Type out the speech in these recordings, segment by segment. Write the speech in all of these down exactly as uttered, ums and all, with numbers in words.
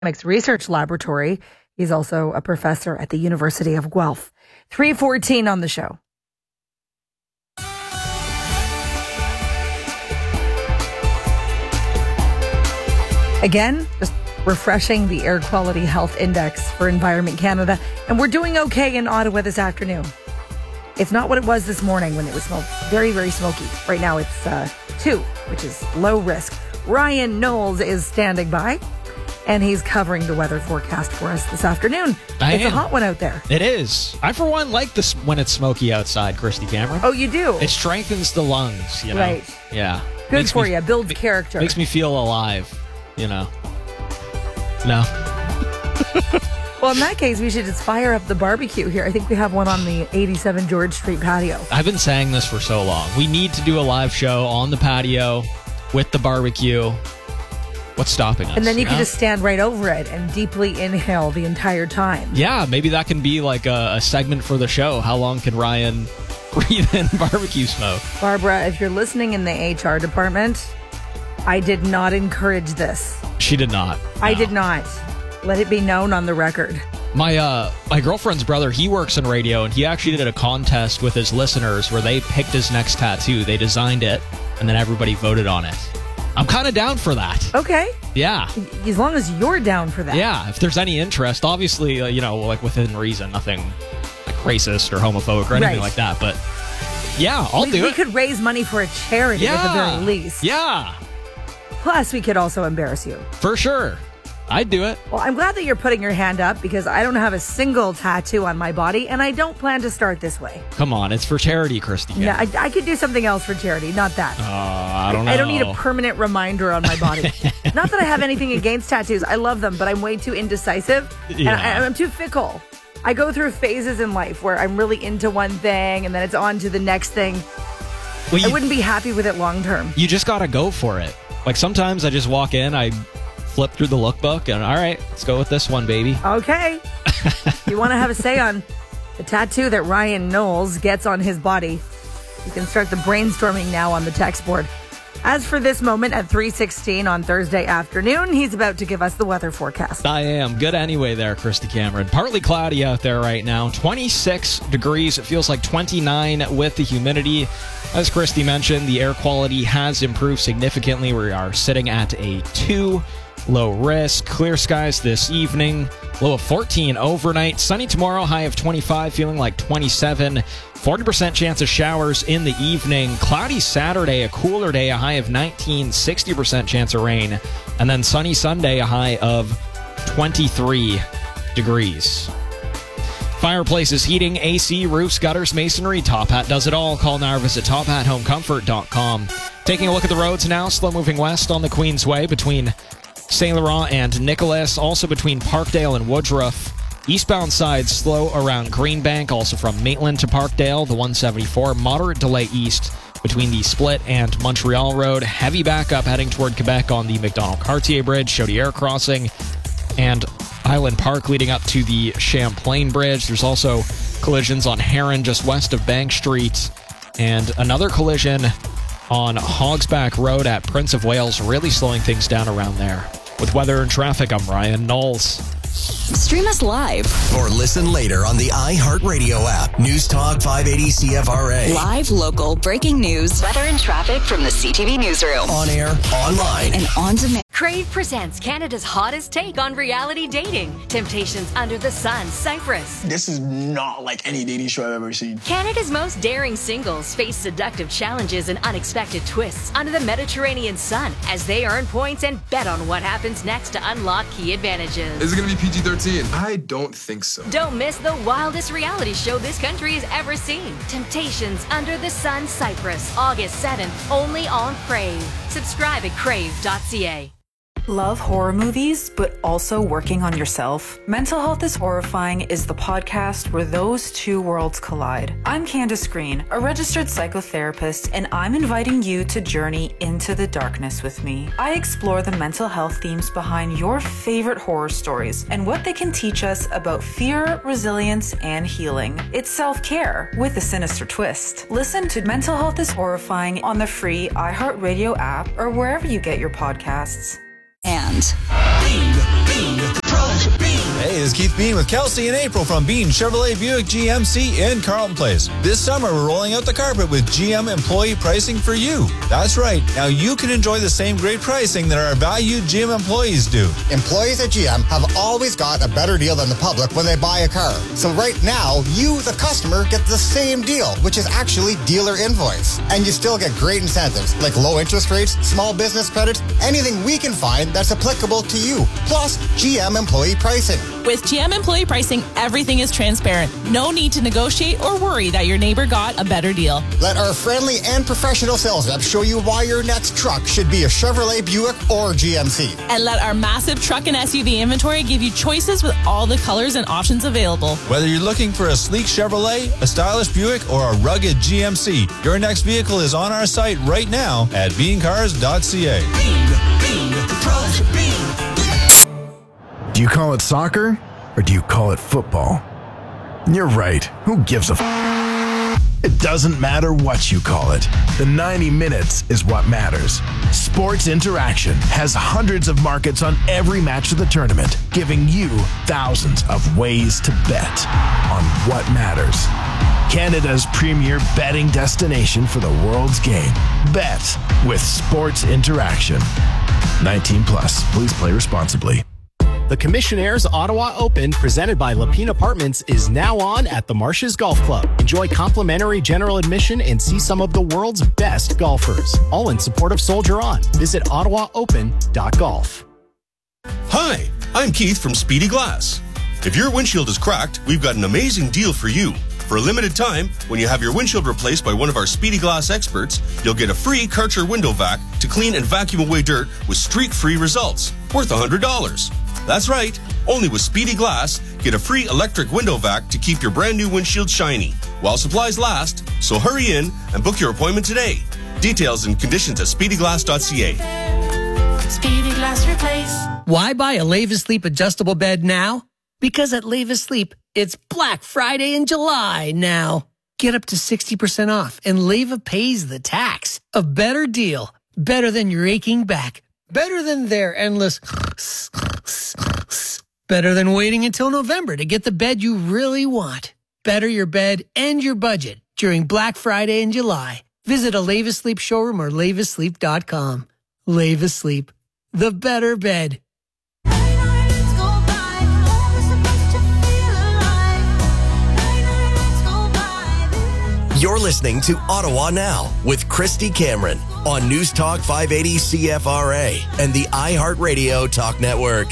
Research Laboratory. He's also a professor at the University of Guelph. three fourteen on the show. Again, just refreshing the Air Quality Health Index for Environment Canada. And we're doing okay in Ottawa this afternoon. It's not what it was this morning when it was smoked. Very, very smoky. Right now it's uh, two, which is low risk. Ryan Knowles is standing by, and he's covering the weather forecast for us this afternoon. I it's am. a hot one out there. It is. I, for one, like this when it's smoky outside, Christy Cameron. Oh, you do? It strengthens the lungs, you know? Right. Yeah. Good Makes for me, you. Builds character. Makes me feel alive, you know? No. Well, in that case, we should just fire up the barbecue here. I think we have one on the eighty-seven George Street patio. I've been saying this for so long. We need to do a live show on the patio with the barbecue. What's stopping us? And then you, you can know? just stand right over it and deeply inhale the entire time. Yeah, maybe that can be like a, a segment for the show. How long can Ryan breathe in barbecue smoke? Barbara, if you're listening in the H R department, I did not encourage this. She did not. No. I did not. Let it be known on the record. My uh, my girlfriend's brother, he works in radio, and he actually did a contest with his listeners where they picked his next tattoo. They designed it, and then everybody voted on it. I'm kind of down for that. Okay. Yeah. As long as you're down for that. Yeah, if there's any interest. Obviously, uh, you know, like within reason, nothing like racist or homophobic or anything right. like that. But yeah, I'll we, do we it. We could raise money for a charity yeah. at the very least. Yeah. Plus, we could also embarrass you. For sure. I'd do it. Well, I'm glad that you're putting your hand up because I don't have a single tattoo on my body, and I don't plan to start this way. Come on, it's for charity, Christy. Yeah, I, I could do something else for charity, not that. Uh, I don't know. I don't need a permanent reminder on my body. Not that I have anything against tattoos. I love them, but I'm way too indecisive. Yeah. And I, I'm too fickle. I go through phases in life where I'm really into one thing, and then it's on to the next thing. Well, you, I wouldn't be happy with it long term. You just got to go for it. Like sometimes I just walk in, I flip through the lookbook, and all right, let's go with this one, baby. Okay. You want to have a say on the tattoo that Ryan Knowles gets on his body? You can start the brainstorming now on the text board. As for this moment at three sixteen on Thursday afternoon, he's about to give us the weather forecast. I am. Good anyway there, Christy Cameron. Partly cloudy out there right now. twenty-six degrees. It feels like twenty-nine with the humidity. As Christy mentioned, the air quality has improved significantly. We are sitting at a two. Low risk. Clear skies this evening. Low of fourteen overnight. Sunny tomorrow. High of twenty-five. Feeling like twenty-seven. forty percent chance of showers in the evening. Cloudy Saturday. A cooler day. A high of nineteen. sixty percent chance of rain. And then sunny Sunday. A high of twenty-three degrees. Fireplaces, heating, A C, roofs, gutters, masonry. Top Hat does it all. Call now or visit top hat home comfort dot com. Taking a look at the roads now. Slow moving west on the Queensway between Saint Laurent and Nicholas, also between Parkdale and Woodruff. Eastbound side slow around Greenbank, also from Maitland to Parkdale, the one seventy-four. Moderate delay east between the Split and Montreal Road. Heavy backup heading toward Quebec on the McDonald-Cartier Bridge, Chaudière Crossing, and Highland Park leading up to the Champlain Bridge. There's also collisions on Heron just west of Bank Street, and another collision on Hogsback Road at Prince of Wales, really slowing things down around there. With weather and traffic, I'm Ryan Knowles. Stream us live or listen later on the iHeartRadio app. News Talk five eighty C F R A. Live, local, breaking news, weather and traffic from the C T V newsroom. On air, online, and on demand. Crave presents Canada's hottest take on reality dating. Temptations Under the Sun, Cyprus. This is not like any dating show I've ever seen. Canada's most daring singles face seductive challenges and unexpected twists under the Mediterranean sun as they earn points and bet on what happens next to unlock key advantages. Is it going to be P G thirteen? I don't think so. Don't miss the wildest reality show this country has ever seen. Temptations Under the Sun, Cyprus, August seventh, only on Crave. Subscribe at crave dot c a. Love horror movies, but also working on yourself? Mental Health is Horrifying is the podcast where those two worlds collide. I'm Candace Green, a registered psychotherapist, and I'm inviting you to journey into the darkness with me. I explore the mental health themes behind your favorite horror stories and what they can teach us about fear, resilience, and healing. It's self-care with a sinister twist. Listen to Mental Health is Horrifying on the free iHeartRadio app or wherever you get your podcasts. And Bing, bing. Bean with Kelsey and April from Bean Chevrolet Buick G M C in Carlton Place. This summer, we're rolling out the carpet with G M employee pricing for you. That's right. Now you can enjoy the same great pricing that our valued G M employees do. Employees at G M have always got a better deal than the public when they buy a car. So right now, you, the customer, get the same deal, which is actually dealer invoice. And you still get great incentives like low interest rates, small business credits, anything we can find that's applicable to you. Plus, G M employee pricing. With G M employee pricing, everything is transparent. No need to negotiate or worry that your neighbor got a better deal. Let our friendly and professional sales reps show you why your next truck should be a Chevrolet, Buick, or G M C. And let our massive truck and S U V inventory give you choices with all the colors and options available. Whether you're looking for a sleek Chevrolet, a stylish Buick, or a rugged G M C, your next vehicle is on our site right now at bean cars dot c a. Bean, Bean, the pros are Bean. Do you call it soccer or do you call it football? You're right. Who gives a f? It doesn't matter what you call it. The ninety minutes is what matters. Sports Interaction has hundreds of markets on every match of the tournament, giving you thousands of ways to bet on what matters. Canada's premier betting destination for the world's game. Bet with Sports Interaction. nineteen plus. Please play responsibly. The Commissionaires Ottawa Open, presented by Lapine Apartments, is now on at the Marshes Golf Club. Enjoy complimentary general admission and see some of the world's best golfers. All in support of Soldier On. Visit ottawa open dot golf. Hi, I'm Keith from Speedy Glass. If your windshield is cracked, we've got an amazing deal for you. For a limited time, when you have your windshield replaced by one of our Speedy Glass experts, you'll get a free Karcher window vac to clean and vacuum away dirt with streak-free results, worth one hundred dollars. That's right, only with Speedy Glass, get a free electric window vac to keep your brand new windshield shiny while supplies last. So hurry in and book your appointment today. Details and conditions at speedy glass dot c a. Speedy Glass Replace. Why buy a Lavis Sleep adjustable bed now? Because at Lavis Sleep, it's Black Friday in July now. Get up to sixty percent off and Leva pays the tax. A better deal. Better than your aching back. Better than their endless... Better than waiting until November to get the bed you really want. Better your bed and your budget during Black Friday in July. Visit a Lavis Sleep showroom or lavis sleep dot com. Lavis Sleep. The better bed. You're listening to Ottawa Now with Christy Cameron on News Talk five eighty C F R A and the iHeartRadio Talk Network.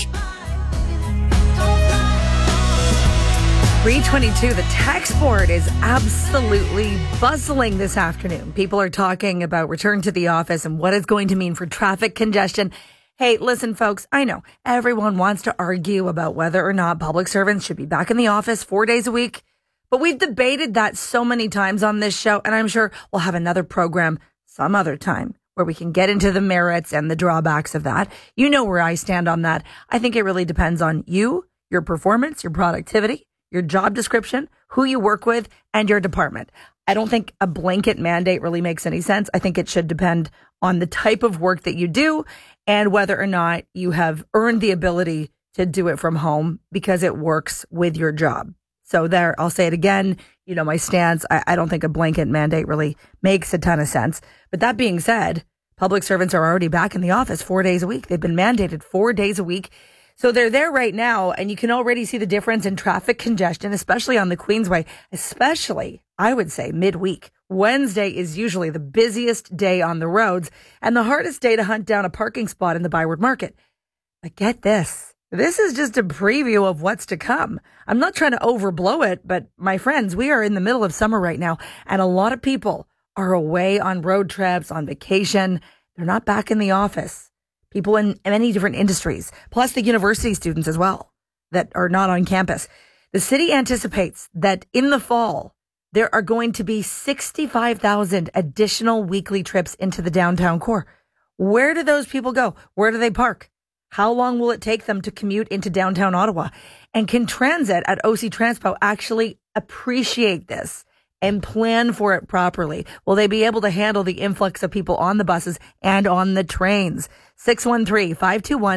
three twenty-two, the text board is absolutely bustling this afternoon. People are talking about return to the office and what it's going to mean for traffic congestion. Hey, listen, folks, I know everyone wants to argue about whether or not public servants should be back in the office four days a week. But we've debated that so many times on this show, and I'm sure we'll have another program some other time where we can get into the merits and the drawbacks of that. You know where I stand on that. I think it really depends on you, your performance, your productivity, your job description, who you work with, and your department. I don't think a blanket mandate really makes any sense. I think it should depend on the type of work that you do and whether or not you have earned the ability to do it from home because it works with your job. So there, I'll say it again, you know, my stance, I, I don't think a blanket mandate really makes a ton of sense. But that being said, public servants are already back in the office four days a week. They've been mandated four days a week. So they're there right now, and you can already see the difference in traffic congestion, especially on the Queensway, especially, I would say, midweek. Wednesday is usually the busiest day on the roads and the hardest day to hunt down a parking spot in the Byward Market. But get this. This is just a preview of what's to come. I'm not trying to overblow it, but my friends, we are in the middle of summer right now, and a lot of people are away on road trips, on vacation. They're not back in the office. People in many different industries, plus the university students as well, that are not on campus. The city anticipates that in the fall, there are going to be sixty-five thousand additional weekly trips into the downtown core. Where do those people go? Where do they park? How long will it take them to commute into downtown Ottawa? And can Transit at O C Transpo actually appreciate this and plan for it properly? Will they be able to handle the influx of people on the buses and on the trains? six one three, five two one,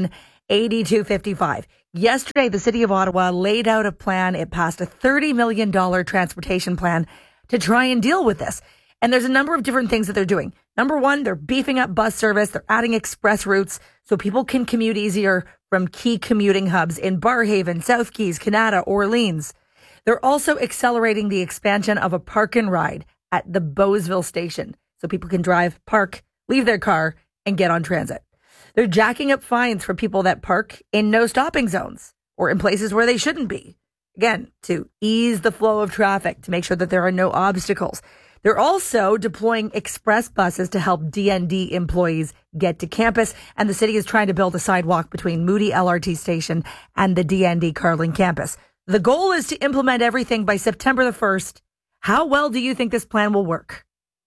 eighty-two fifty-five. Yesterday, the City of Ottawa laid out a plan. It passed a thirty million dollars transportation plan to try and deal with this. And there's a number of different things that they're doing. Number one, they're beefing up bus service. They're adding express routes so people can commute easier from key commuting hubs in Barrhaven, South Keys, Canada, Orleans. They're also accelerating the expansion of a park and ride at the Bowesville station so people can drive, park, leave their car, and get on transit. They're jacking up fines for people that park in no stopping zones or in places where they shouldn't be. Again, to ease the flow of traffic, to make sure that there are no obstacles. They're also deploying express buses to help D N D employees get to campus. And the city is trying to build a sidewalk between Moody L R T station and the D N D Carling campus. The goal is to implement everything by September the first. How well do you think this plan will work?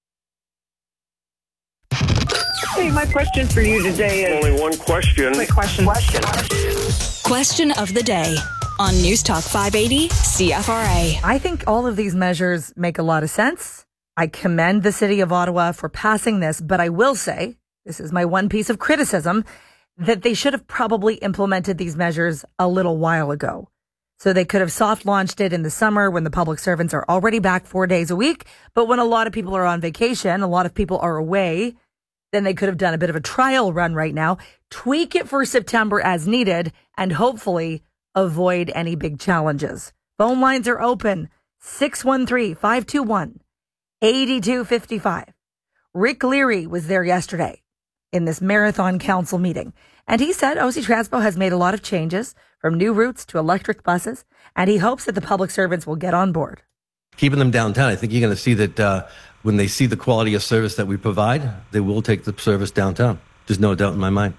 Hey, my question for you today is... Only one question. Quick question. Question. Question of the day on News Talk five eighty C F R A. I think all of these measures make a lot of sense. I commend the City of Ottawa for passing this, but I will say, this is my one piece of criticism, that they should have probably implemented these measures a little while ago. So they could have soft launched it in the summer when the public servants are already back four days a week. But when a lot of people are on vacation, a lot of people are away, then they could have done a bit of a trial run right now, tweak it for September as needed, and hopefully avoid any big challenges. Phone lines are open, six one three, five two one, eight two five five. Rick Leary was there yesterday in this Marathon Council meeting, and he said O C Transpo has made a lot of changes from new routes to electric buses, and he hopes that the public servants will get on board. Keeping them downtown, I think you're going to see that uh, when they see the quality of service that we provide, they will take the service downtown. There's no doubt in my mind.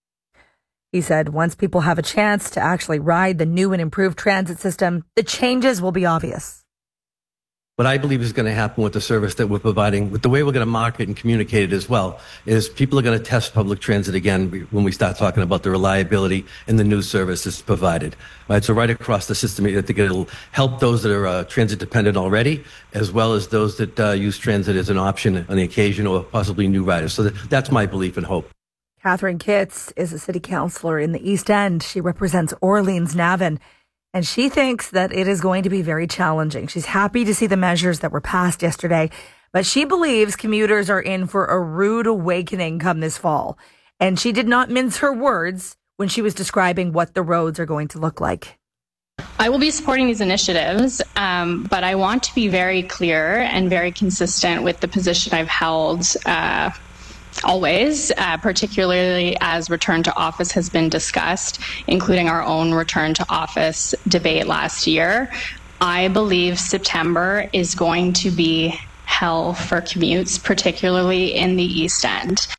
He said once people have a chance to actually ride the new and improved transit system, the changes will be obvious. What I believe is going to happen with the service that we're providing, with the way we're going to market and communicate it as well, is people are going to test public transit again when we start talking about the reliability and the new service that's provided. Right, so right across the system, I think it'll help those that are uh, transit dependent already, as well as those that uh, use transit as an option on the occasion or possibly new riders. So that, that's my belief and hope. Catherine Kitts is a city councillor in the East End. She represents Orleans Navan. And she thinks that it is going to be very challenging. She's happy to see the measures that were passed yesterday, but she believes commuters are in for a rude awakening come this fall. And she did not mince her words when she was describing what the roads are going to look like. I will be supporting these initiatives, um, but I want to be very clear and very consistent with the position I've held uh, always, uh, particularly as return to office has been discussed, including our own return to office debate last year. I believe September is going to be hell for commutes, particularly in the East End.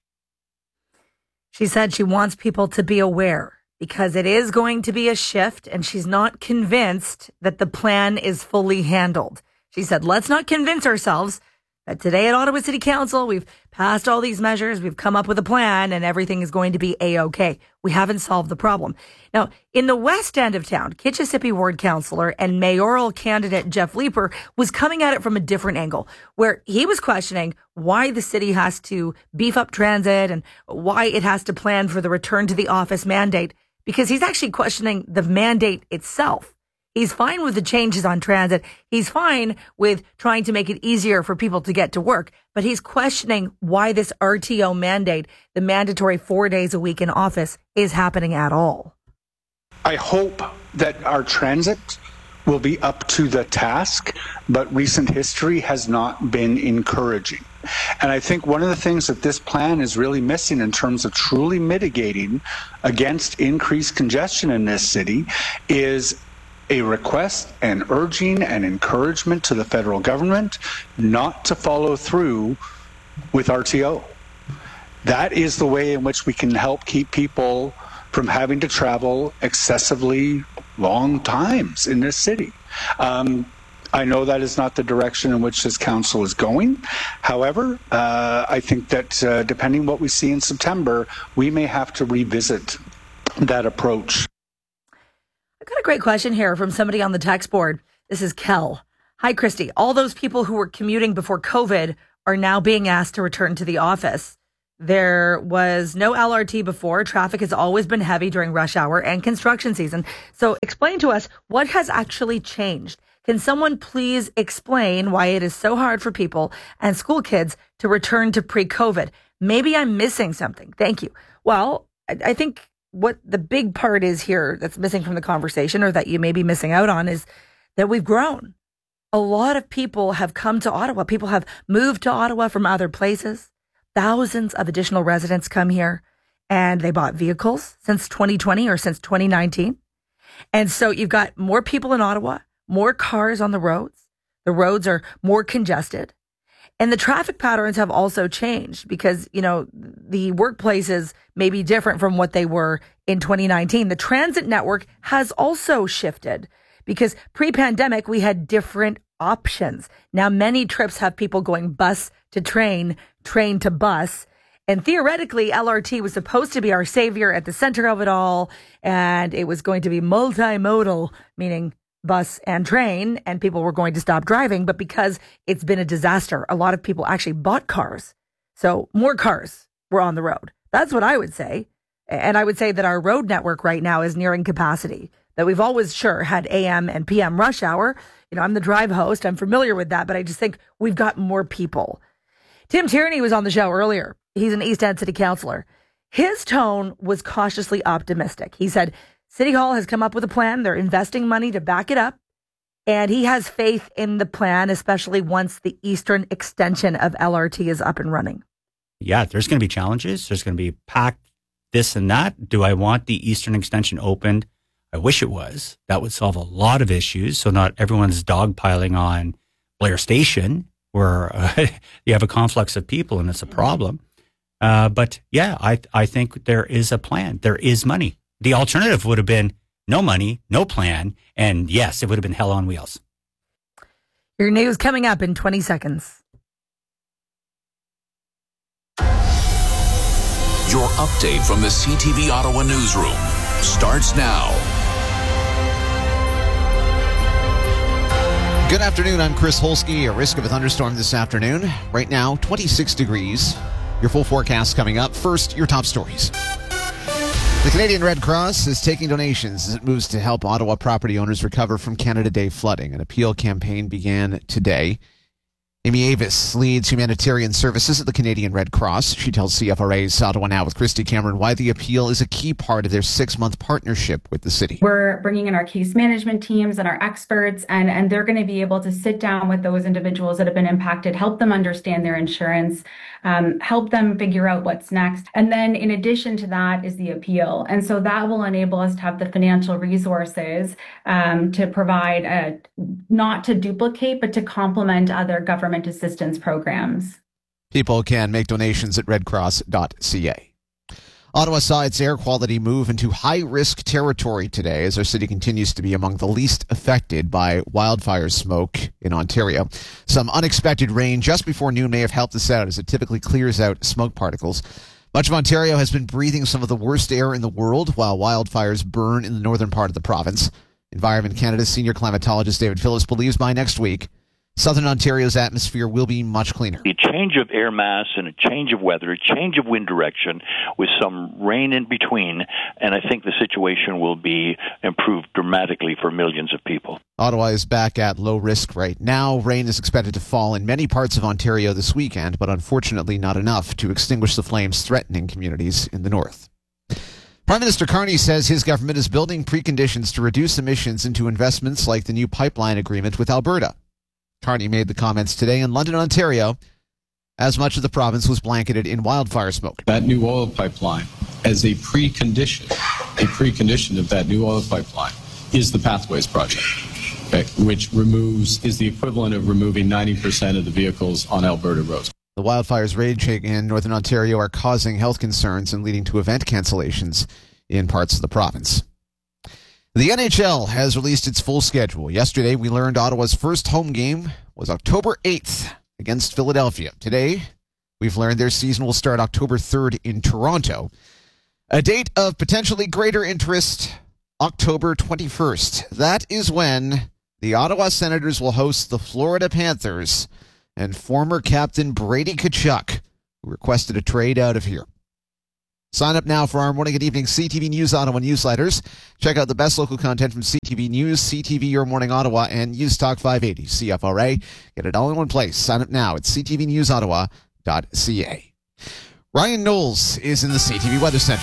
She said she wants people to be aware because it is going to be a shift, and she's not convinced that the plan is fully handled. She said, let's not convince ourselves that today at Ottawa City Council, we've passed all these measures, we've come up with a plan, and everything is going to be A-OK. We haven't solved the problem. Now, in the west end of town, Kitchissippi Ward Councillor and mayoral candidate Jeff Leeper was coming at it from a different angle, where he was questioning why the city has to beef up transit and why it has to plan for the return to the office mandate, because he's actually questioning the mandate itself. He's fine with the changes on transit. He's fine with trying to make it easier for people to get to work. But he's questioning why this R T O mandate, the mandatory four days a week in office, is happening at all. I hope that our transit will be up to the task, but recent history has not been encouraging. And I think one of the things that this plan is really missing in terms of truly mitigating against increased congestion in this city is a request and urging and encouragement to the federal government not to follow through with R T O. That is the way in which we can help keep people from having to travel excessively long times in this city. Um, I know that is not the direction in which this council is going. However, uh, I think that uh, depending what we see in September, we may have to revisit that approach. I've got a great question here from somebody on the text board. This is Kel. Hi, Christy. All those people who were commuting before COVID are now being asked to return to the office. There was no L R T before. Traffic has always been heavy during rush hour and construction season. So explain to us what has actually changed. Can someone please explain why it is so hard for people and school kids to return to pre-COVID? Maybe I'm missing something. Thank you. Well, I, I think what the big part is here that's missing from the conversation, or that you may be missing out on, is that we've grown. A lot of people have come to Ottawa. People have moved to Ottawa from other places. Thousands of additional residents come here, and they bought vehicles since twenty twenty or since twenty nineteen. And so you've got more people in Ottawa, more cars on the roads. The roads are more congested. And the traffic patterns have also changed because, you know, the workplaces may be different from what they were in twenty nineteen. The transit network has also shifted because pre-pandemic, we had different options. Now, many trips have people going bus to train, train to bus. And theoretically, L R T was supposed to be our savior at the center of it all. And it was going to be multimodal, meaning bus and train, and people were going to stop driving. But because it's been a disaster, a lot of people actually bought cars. So more cars were on the road. That's what I would say. And I would say that our road network right now is nearing capacity, that we've always sure had A M and P M rush hour. You know, I'm the drive host. I'm familiar with that, but I just think we've got more people. Tim Tierney was on the show earlier. He's an East End City Councillor. His tone was cautiously optimistic. He said, City Hall has come up with a plan. They're investing money to back it up. And he has faith in the plan, especially once the eastern extension of L R T is up and running. Yeah, there's going to be challenges. There's going to be packed this and that. Do I want the eastern extension opened? I wish it was. That would solve a lot of issues. So not everyone's dogpiling on Blair Station, where uh, you have a conflux of people and it's a problem. Uh, but yeah, I I think there is a plan. There is money. The alternative would have been no money, no plan, and yes, it would have been hell on wheels. Your news coming up in twenty seconds. Your update from the C T V Ottawa newsroom starts now. Good afternoon, I'm Chris Holsky. A risk of a thunderstorm this afternoon. Right now, twenty-six degrees. Your full forecast coming up. First, your top stories. The Canadian Red Cross is taking donations as it moves to help Ottawa property owners recover from Canada Day flooding. An appeal campaign began today. Amy Avis leads humanitarian services at the Canadian Red Cross. She tells C F R A's Ottawa Now with Christy Cameron why the appeal is a key part of their six-month partnership with the city. We're bringing in our case management teams and our experts, and, and they're going to be able to sit down with those individuals that have been impacted, help them understand their insurance, um, help them figure out what's next. And then in addition to that is the appeal. And so that will enable us to have the financial resources um, to provide, a, not to duplicate, but to complement other government assistance programs. People can make donations at red cross dot c a. Ottawa saw its air quality move into high-risk territory today as our city continues to be among the least affected by wildfire smoke in Ontario. Some unexpected rain just before noon may have helped us out as it typically clears out smoke particles. Much of Ontario has been breathing some of the worst air in the world while wildfires burn in the northern part of the province. Environment Canada's senior climatologist David Phillips believes by next week, Southern Ontario's atmosphere will be much cleaner. A change of air mass and a change of weather, a change of wind direction with some rain in between, and I think the situation will be improved dramatically for millions of people. Ottawa is back at low risk right now. Rain is expected to fall in many parts of Ontario this weekend, but unfortunately not enough to extinguish the flames threatening communities in the north. Prime Minister Carney says his government is building preconditions to reduce emissions into investments like the new pipeline agreement with Alberta. Carney made the comments today in London, Ontario, as much of the province was blanketed in wildfire smoke. That new oil pipeline, as a precondition, a precondition of that new oil pipeline, is the Pathways Project, okay, which removes, is the equivalent of removing ninety percent of the vehicles on Alberta roads. The wildfires raging in northern Ontario are causing health concerns and leading to event cancellations in parts of the province. The N H L has released its full schedule. Yesterday, we learned Ottawa's first home game was October eighth against Philadelphia. Today, we've learned their season will start October third in Toronto. A date of potentially greater interest, October twenty-first. That is when the Ottawa Senators will host the Florida Panthers, and former captain Brady Tkachuk who requested a trade out of here. Sign up now for our morning and evening C T V News Ottawa newsletters. Check out the best local content from C T V News, C T V Your Morning Ottawa, and News Talk five eighty C F R A. Get it all in one place. Sign up now at c t v news ottawa dot c a. Ryan Knowles is in the C T V Weather Center.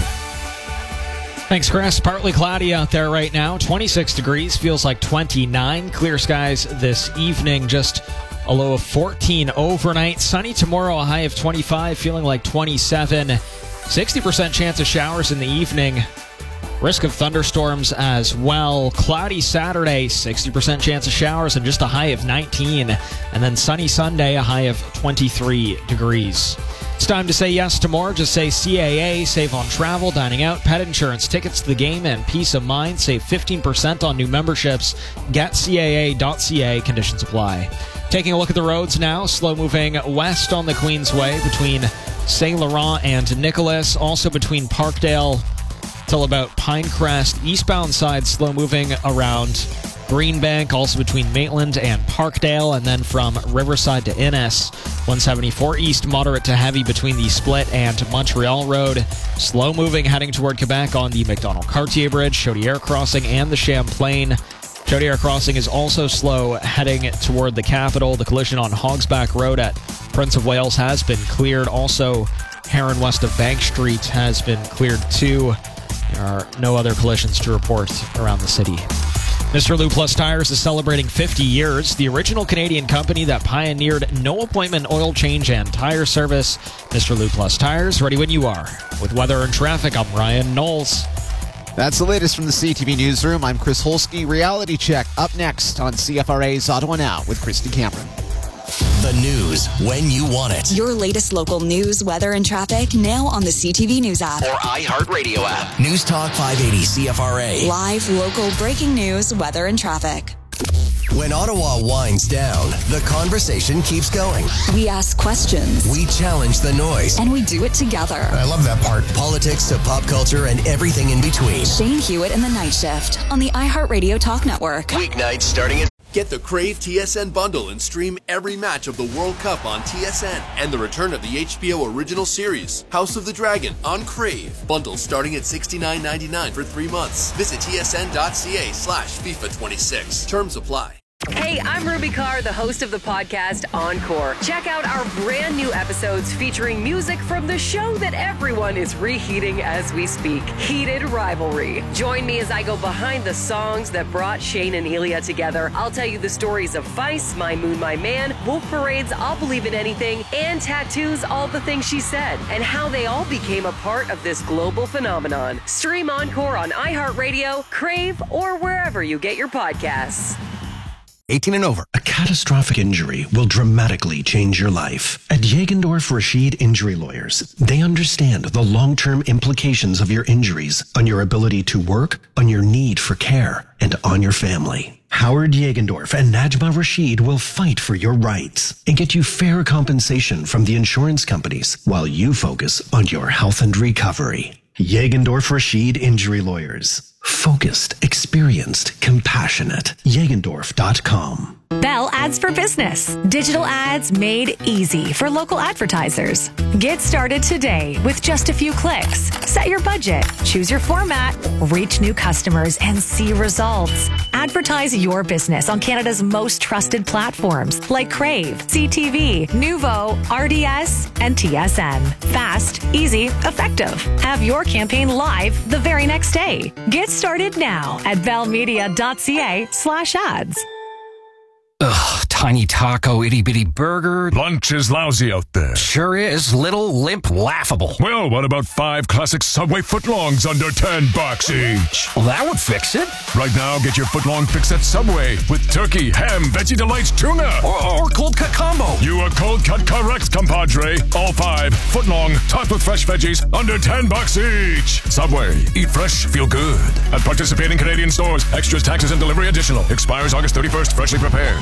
Thanks, Chris. Partly cloudy out there right now. twenty-six degrees, feels like twenty-nine. Clear skies this evening, just a low of fourteen overnight. Sunny tomorrow, a high of twenty-five, feeling like twenty-seven. sixty percent chance of showers in the evening. Risk of thunderstorms as well. Cloudy Saturday, sixty percent chance of showers and just a high of nineteen. And then sunny Sunday, a high of twenty-three degrees. It's time to say yes to more. Just say C A A. Save on travel, dining out, pet insurance, tickets to the game, and peace of mind. Save fifteen percent on new memberships. Get C A A dot C A. Conditions apply. Taking a look at the roads now. Slow moving west on the Queensway between Saint Laurent and Nicholas. Also between Parkdale till about Pinecrest. Eastbound side slow moving around Greenbank. Also between Maitland and Parkdale. And then from Riverside to Innes. one seventy-four east moderate to heavy between the Split and Montreal Road. Slow moving heading toward Quebec on the Macdonald-Cartier Bridge, Chaudière Crossing, and the Champlain. Chaudière Crossing is also slow heading toward the capital. The collision on Hogsback Road at Prince of Wales has been cleared. Also, Heron west of Bank Street has been cleared too. There are no other collisions to report around the city. Mister Lou Plus Tires is celebrating fifty years. The original Canadian company that pioneered no-appointment oil change and tire service. Mister Lou Plus Tires, ready when you are. With weather and traffic, I'm Ryan Knowles. That's the latest from the C T V Newsroom. I'm Chris Holsky. Reality Check up next on C F R A's Ottawa Now with Christy Cameron. The news when you want it. Your latest local news, weather, and traffic now on the C T V News app. Or iHeartRadio app. News Talk five eighty C F R A. Live, local, breaking news, weather, and traffic. When Ottawa winds down, the conversation keeps going. We ask questions. We challenge the noise. And we do it together. I love that part. Politics to pop culture and everything in between. Shane Hewitt in the Night Shift on the iHeartRadio Talk Network. Weeknights starting at... Get the Crave T S N bundle and stream every match of the World Cup on T S N and the return of the H B O original series, House of the Dragon, on Crave. Bundle starting at sixty-nine ninety-nine for three months. Visit T S N dot C A slash FIFA twenty-six. Terms apply. Hey, I'm Ruby Carr, the host of the podcast Encore. Check out our brand new episodes featuring music from the show that everyone is reheating as we speak, Heated Rivalry. Join me as I go behind the songs that brought Shane and Elia together. I'll tell you the stories of Vice, My Moon, My Man, Wolf Parade's I'll Believe in Anything, and Tattoo's All the Things She Said, and how they all became a part of this global phenomenon. Stream Encore on iHeartRadio, Crave, or wherever you get your podcasts. eighteen and over. A catastrophic injury will dramatically change your life. At Jagendorf Rashid Injury Lawyers, they understand the long-term implications of your injuries on your ability to work, on your need for care, and on your family. Howard Jagendorf and Najma Rashid will fight for your rights and get you fair compensation from the insurance companies while you focus on your health and recovery. Jagendorf Rashid Injury Lawyers. Focused, experienced, compassionate. Jagendorf dot com. Bell Ads for Business. Digital ads made easy for local advertisers. Get started today with just a few clicks. Set your budget, choose your format, reach new customers, and see results. Advertise your business on Canada's most trusted platforms like Crave, C T V, Nuvo, R D S, and T S N. Fast, easy, effective. Have your campaign live the very next day. Get started now at bellmedia dot c a slash ads. Ugh, tiny taco, itty bitty burger. Lunch is lousy out there. Sure is. Little, limp, laughable. Well, what about five classic Subway footlongs under ten bucks each? Well, that would fix it. Right now, get your footlong fix at Subway with turkey, ham, Veggie Delights, tuna. Or, or cold cut combo. You are cold cut correct, compadre. All five footlong, topped with fresh veggies, under ten bucks each. Subway. Eat fresh, feel good. At participating Canadian stores. Extras, taxes, and delivery additional. Expires August thirty-first. Freshly prepared.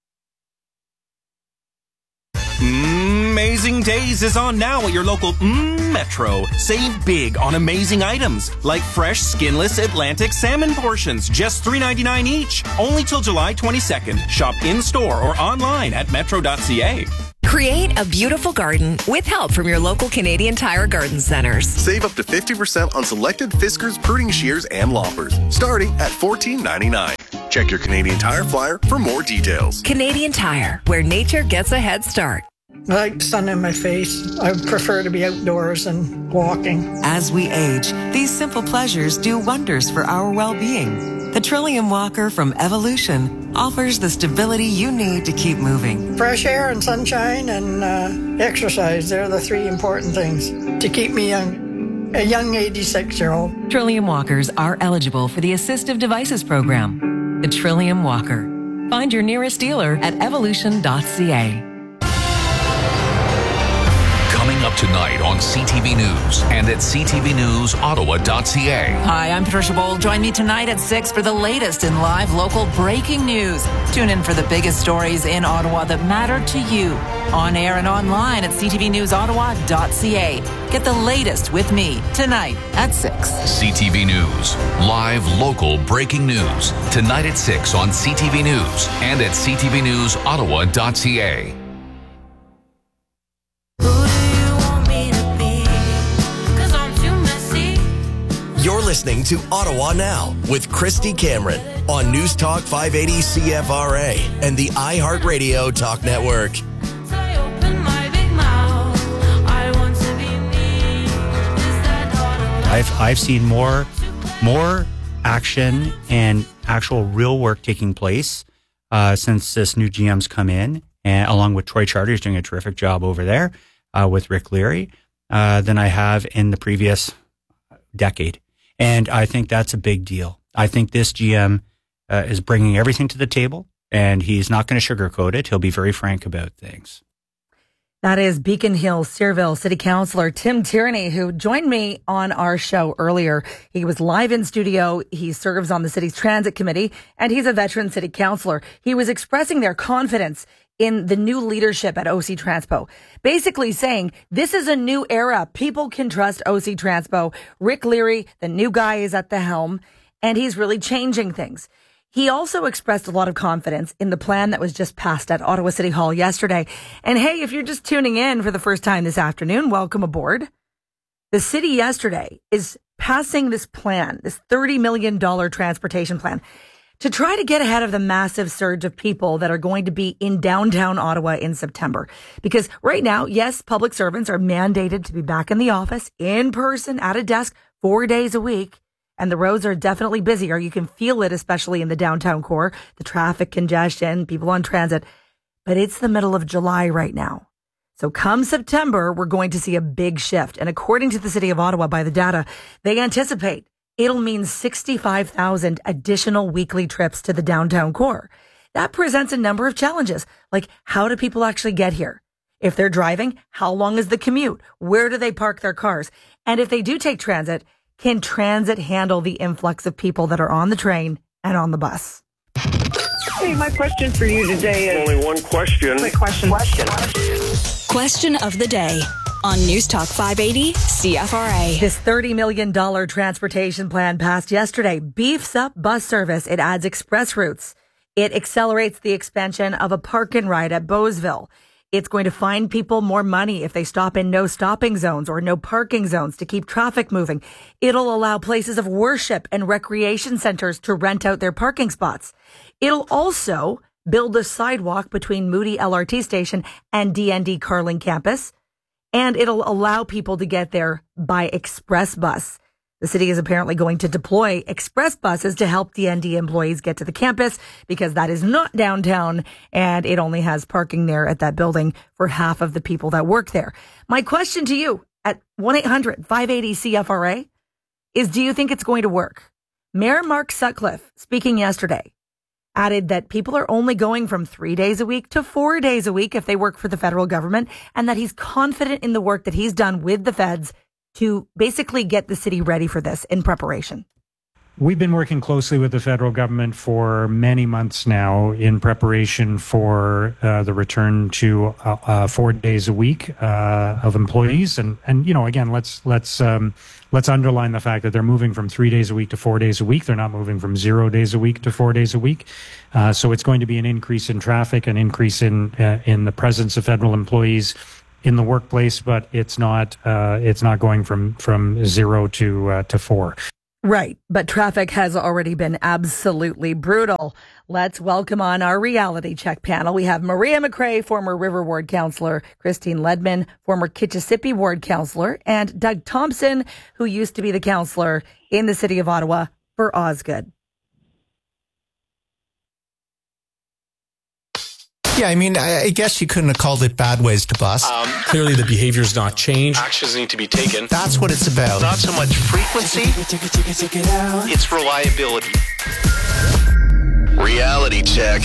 Amazing Days is on now at your local mm, Metro. Save big on amazing items like fresh, skinless Atlantic salmon portions, just three ninety-nine each. Only till July twenty-second. Shop in-store or online at metro dot c a. Create a beautiful garden with help from your local Canadian Tire Garden Centers. Save up to fifty percent on selected Fiskars pruning shears and loppers, starting at fourteen ninety-nine. Check your Canadian Tire flyer for more details. Canadian Tire, where nature gets a head start. I like sun in my face. I prefer to be outdoors and walking. As we age, these simple pleasures do wonders for our well-being. The Trillium Walker from Evolution offers the stability you need to keep moving. Fresh air and sunshine and uh, exercise, they're the three important things to keep me young. A young eighty-six-year-old. Trillium Walkers are eligible for the Assistive Devices Program. The Trillium Walker. Find your nearest dealer at evolution dot c a. Coming up tonight on C T V News and at c t v news ottawa dot c a. Hi, I'm Patricia Bold. Join me tonight at six for the latest in live local breaking news. Tune in for the biggest stories in Ottawa that matter to you. On air and online at c t v news ottawa dot c a. Get the latest with me tonight at six. C T V News. Live local breaking news. Tonight at six on C T V News and at c t v news ottawa dot c a. You're listening to Ottawa Now with Christy Cameron on News Talk five eighty C F R A and the iHeartRadio Talk Network. I've I've seen more more action and actual real work taking place uh, since this new G M's come in, and along with Troy Charter, who's doing a terrific job over there uh, with Rick Leary, uh, than I have in the previous decade. And I think that's a big deal. I think this G M uh, is bringing everything to the table, and he's not going to sugarcoat it. He'll be very frank about things. That is Beacon Hill, Steerville City Councillor Tim Tierney, who joined me on our show earlier. He was live in studio. He serves on the city's transit committee, and he's a veteran city councillor. He was expressing their confidence in the new leadership at O C Transpo, basically saying this is a new era. People can trust O C Transpo. Rick Leary, the new guy, is at the helm, and he's really changing things. He also expressed a lot of confidence in the plan that was just passed at Ottawa City Hall yesterday. And hey, if you're just tuning in for the first time this afternoon, welcome aboard. The city yesterday is passing this plan, this thirty million dollars transportation plan, to try to get ahead of the massive surge of people that are going to be in downtown Ottawa in September. Because right now, yes, public servants are mandated to be back in the office, in person, at a desk, four days a week. And the roads are definitely busier. You can feel it, especially in the downtown core, the traffic congestion, people on transit. But it's the middle of July right now. So come September, we're going to see a big shift. And according to the City of Ottawa, by the data, they anticipate it'll mean sixty-five thousand additional weekly trips to the downtown core. That presents a number of challenges, like how do people actually get here? If they're driving, how long is the commute? Where do they park their cars? And if they do take transit, can transit handle the influx of people that are on the train and on the bus? Hey, my question for you today is... Only one question. Quick question. Question. Question of the day on News Talk five eighty C F R A. This thirty million dollars transportation plan passed yesterday beefs up bus service. It adds express routes. It accelerates the expansion of a park and ride at Beausville. It's going to find people more money if they stop in no stopping zones or no parking zones to keep traffic moving. It'll allow places of worship and recreation centers to rent out their parking spots. It'll also build a sidewalk between Moody L R T station and D N D Carling campus. And it'll allow people to get there by express bus. The city is apparently going to deploy express buses to help D N D employees get to the campus because that is not downtown and it only has parking there at that building for half of the people that work there. My question to you at one eight hundred five eighty C F R A is, do you think it's going to work? Mayor Mark Sutcliffe, speaking yesterday, added that people are only going from three days a week to four days a week if they work for the federal government, and that he's confident in the work that he's done with the feds to basically get the city ready for this in preparation. we've been working closely with the federal government for many months now in preparation for uh, the return to uh, uh, four days a week uh, of employees, and and you know again let's let's um, let's underline the fact that they're moving from three days a week to four days a week. They're not moving from zero days a week to four days a week. Uh, so it's going to be an increase in traffic, an increase in uh, in the presence of federal employees in the workplace, but it's not uh, it's not going from from zero to uh, to four. Right, but traffic has already been absolutely brutal. Let's welcome on our reality check panel. We have Maria McRae, former River Ward Councillor, Christine Ledman, former Kitchissippi Ward Councillor, and Doug Thompson, who used to be the councillor in the city of Ottawa for Osgoode. Yeah, I mean, I, I guess you couldn't have called it bad ways to bus. Um, clearly, the behavior's not changed. Actions need to be taken. That's what it's about. Not so much frequency, it's reliability. Reality check.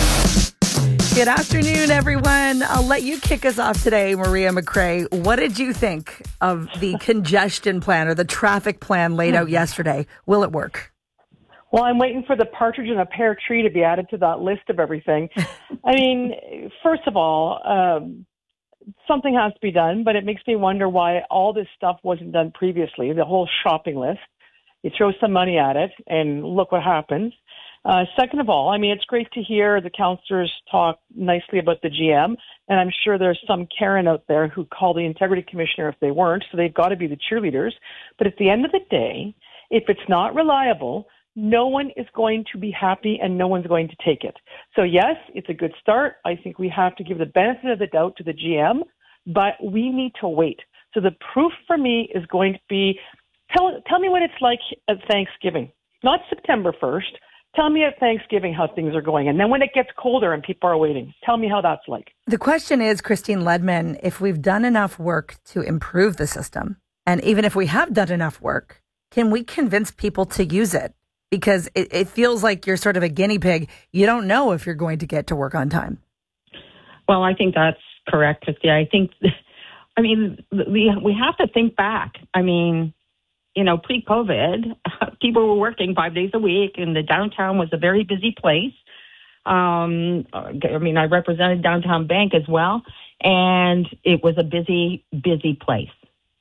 Good afternoon, everyone. I'll let you kick us off today, Maria McRae. What did you think of the congestion plan or the traffic plan laid out yesterday? Will it work? Well, I'm waiting for the partridge in a pear tree to be added to that list of everything. I mean, first of all, um, something has to be done, but it makes me wonder why all this stuff wasn't done previously, the whole shopping list. You throw some money at it, and look what happens. Uh, second of all, I mean, it's great to hear the councillors talk nicely about the G M, and I'm sure there's some Karen out there who call the integrity commissioner if they weren't, so they've got to be the cheerleaders. But at the end of the day, if it's not reliable, no one is going to be happy and no one's going to take it. So yes, it's a good start. I think we have to give the benefit of the doubt to the G M, but we need to wait. So the proof for me is going to be, tell, tell me what it's like at Thanksgiving, not September first. Tell me at Thanksgiving how things are going. And then when it gets colder and people are waiting, tell me how that's like. The question is, Christine Ledman, if we've done enough work to improve the system, and even if we have done enough work, can we convince people to use it? Because it, it feels like you're sort of a guinea pig. You don't know if you're going to get to work on time. Well, I think that's correct, Christy. I think, I mean, we we have to think back. I mean, you know, pre-COVID, people were working five days a week, and the downtown was a very busy place. Um, I mean, I represented Downtown Bank as well, and it was a busy, busy place.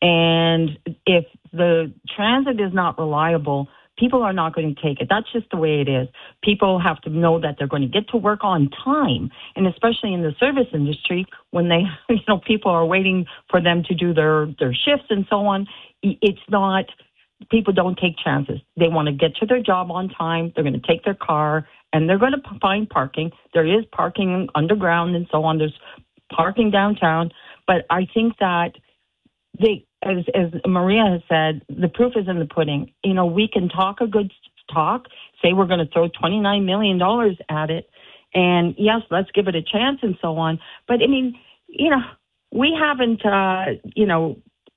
And if the transit is not reliable, people are not going to take it. That's just the way it is. People have to know that they're going to get to work on time, and especially in the service industry, when they, you know, people are waiting for them to do their, their shifts and so on. It's not, people don't take chances. They want to get to their job on time. They're going to take their car, and they're going to find parking. There is parking underground and so on. There's parking downtown. But I think that they, As, as Maria has said, the proof is in the pudding. You know, we can talk a good talk, say we're going to throw twenty-nine million dollars at it, and yes, let's give it a chance and so on. But, I mean, you know, we haven't, uh, you know,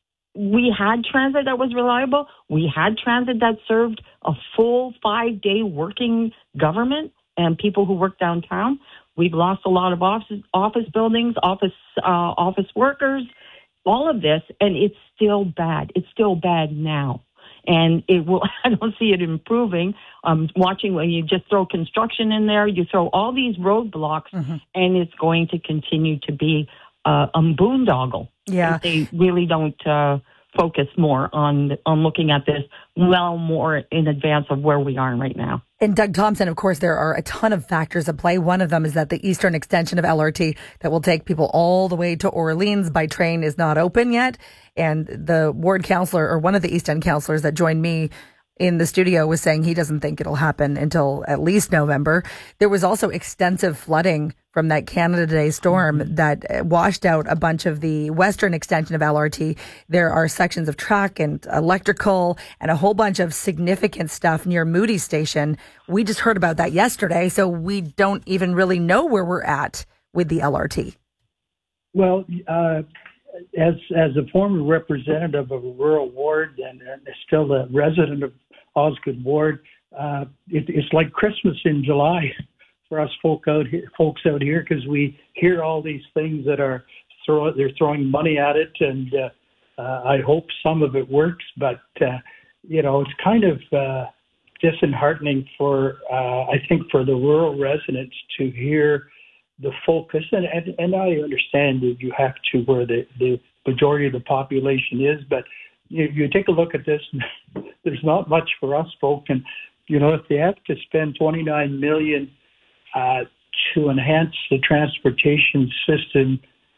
we had transit that was reliable. We had transit that served a full five-day working government and people who work downtown. We've lost a lot of office, office buildings, office uh, office workers, all of this, and it's still bad. It's still bad now. And it will, I don't see it improving. Um, watching when you just throw construction in there, you throw all these roadblocks, mm-hmm. and it's going to continue to be uh, a boondoggle. Yeah. If they really don't uh, focus more on on looking at this well more in advance of where we are right now. And Doug Thompson, of course, there are a ton of factors at play. One of them is that the eastern extension of L R T that will take people all the way to Orleans by train is not open yet. And the ward councillor, or one of the East End councillors that joined me in the studio, was saying he doesn't think it'll happen until at least November. There was also extensive flooding from that Canada Day storm mm-hmm. that washed out a bunch of the western extension of L R T. There are sections of track and electrical and a whole bunch of significant stuff near Moody Station. We just heard about that yesterday, so we don't even really know where we're at with the L R T. Well, uh, as as a former representative of a rural ward and, and still a resident of Osgoode Ward, uh, it, it's like Christmas in July for us folk out here, folks out here, because we hear all these things that are throw they're throwing money at it, and uh, uh, I hope some of it works. But uh, you know, it's kind of uh, disheartening for, uh, I think, for the rural residents to hear the focus, and, and, and I understand that you have to where the, the majority of the population is, but you, you take a look at this, there's not much for us folk, and, you know, if they have to spend twenty-nine million dollars uh, to enhance the transportation system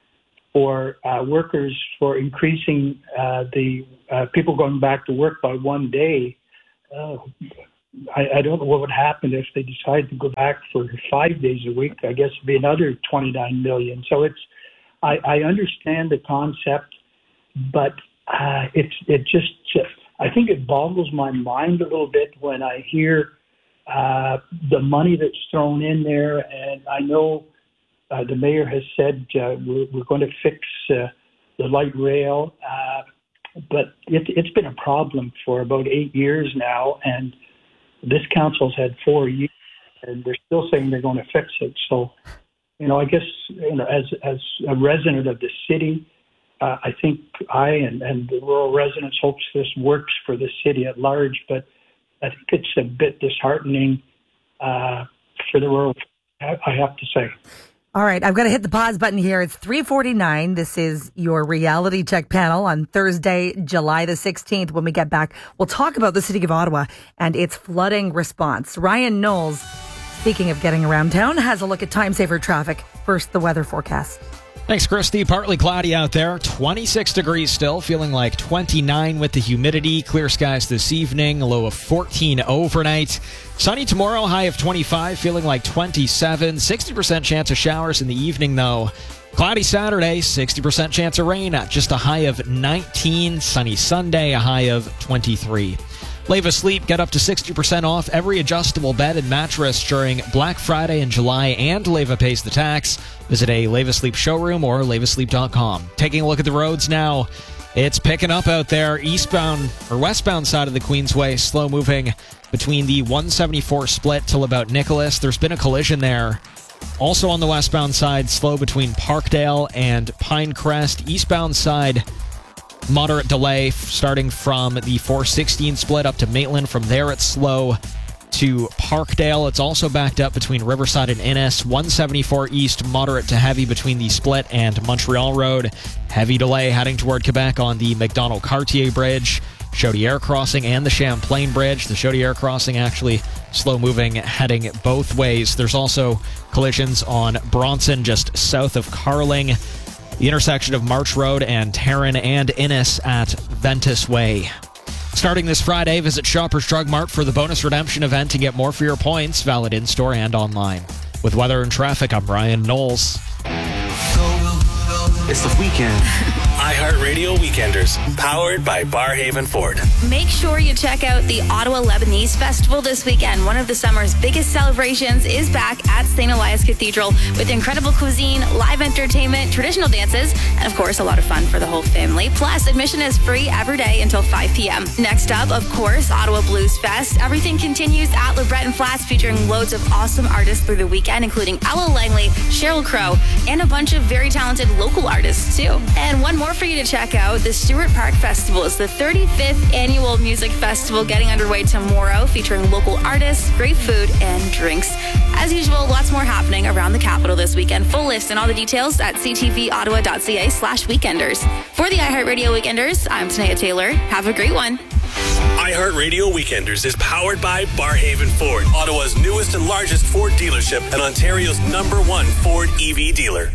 for uh, workers, for increasing uh, the uh, people going back to work by one day, uh, I, I don't know what would happen if they decide to go back for five days a week. I guess it'd be another twenty-nine million. So it's, I, I understand the concept, but uh, it's it just, I think it boggles my mind a little bit when I hear uh, the money that's thrown in there. And I know uh, the mayor has said uh, we're, we're going to fix uh, the light rail, uh, but it, it's been a problem for about eight years now, and this council's had four years, and they're still saying they're going to fix it. So, you know, I guess, you know, as as a resident of the city, uh, I think I and, and the rural residents hopes this works for the city at large. But I think it's a bit disheartening uh, for the rural, I have to say. All right, I've got to hit the pause button here. It's three forty-nine. This is your reality check panel on Thursday, July the sixteenth. When we get back, we'll talk about the city of Ottawa and its flooding response. Ryan Knowles, speaking of getting around town, has a look at time-saver traffic. First, the weather forecast. Thanks, Christy. Partly cloudy out there. twenty-six degrees still, feeling like twenty-nine with the humidity. Clear skies this evening, a low of fourteen overnight. Sunny tomorrow, high of twenty-five, feeling like twenty-seven. sixty percent chance of showers in the evening, though. Cloudy Saturday, sixty percent chance of rain at just a high of nineteen. Sunny Sunday, a high of twenty-three. Leva Sleep, get up to sixty percent off every adjustable bed and mattress during Black Friday in July, and Leva pays the tax. Visit a Leva Sleep showroom or leva sleep dot com. Taking a look at the roads now. It's picking up out there. Eastbound or westbound side of the Queensway, slow moving between the one seventy-four split till about Nicholas. There's been a collision there. Also on the westbound side, slow between Parkdale and Pinecrest. Eastbound side, moderate delay starting from the four sixteen split up to Maitland. From there, it's slow to Parkdale. It's also backed up between Riverside and Innes. one seventy-four east, moderate to heavy between the split and Montreal Road. Heavy delay heading toward Quebec on the Macdonald-Cartier Bridge, Chaudière Crossing, and the Champlain Bridge. The Chaudière Crossing actually slow moving, heading both ways. There's also collisions on Bronson just south of Carling, the intersection of March Road and Tarrant, and Innes at Ventus Way. Starting this Friday, visit Shoppers Drug Mart for the bonus redemption event to get more for your points, valid in-store and online. With weather and traffic, I'm Ryan Knowles. It's the weekend. iHeartRadio Weekenders, powered by Barhaven Ford. Make sure you check out the Ottawa Lebanese Festival this weekend. One of the summer's biggest celebrations is back at Saint Elias Cathedral with incredible cuisine, live entertainment, traditional dances, and of course, a lot of fun for the whole family. Plus, admission is free every day until five p.m. Next up, of course, Ottawa Blues Fest. Everything continues at LeBreton Flats, featuring loads of awesome artists through the weekend, including Ella Langley, Sheryl Crow, and a bunch of very talented local artists, too. And one more for you to check out, the Stewart Park Festival is the thirty-fifth annual music festival getting underway tomorrow, featuring local artists, great food, and drinks. As usual, lots more happening around the capital this weekend. Full list and all the details at c t v ottawa dot c a slash weekenders. For the iHeartRadio Weekenders, I'm Tanea Taylor. Have a great one. iHeartRadio Weekenders is powered by Barhaven Ford, Ottawa's newest and largest Ford dealership and Ontario's number one Ford E V dealer.